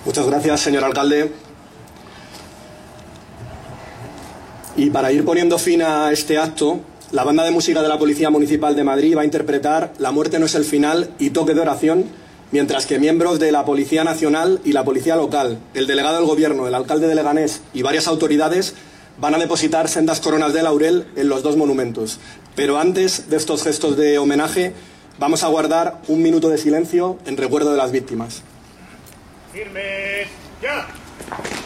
Muchas gracias, señor alcalde. Y para ir poniendo fin a este acto, la banda de música de la Policía Municipal de Madrid va a interpretar La muerte no es el final y Toque de oración, mientras que miembros de la Policía Nacional y la Policía Local, el delegado del Gobierno, el alcalde de Leganés y varias autoridades van a depositar sendas coronas de laurel en los dos monumentos. Pero antes de estos gestos de homenaje, vamos a guardar un minuto de silencio en recuerdo de las víctimas. ¡Firmes! ¡Ya!